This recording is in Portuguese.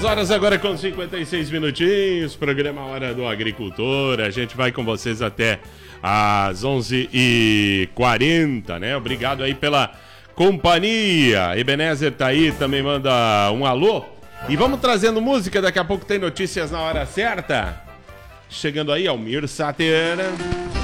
horas agora com 56 minutinhos, programa Hora do Agricultor. A gente vai com vocês até às 11h40, né? Obrigado aí pela companhia. Ebenezer tá aí, também manda um alô. E vamos trazendo música, daqui a pouco tem notícias na hora certa. Chegando aí, Almir Sater.